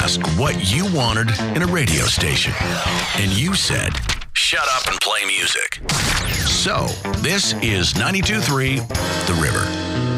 asked what you wanted in a radio station. And you said, shut up and play music. So, this is 92.3 The River.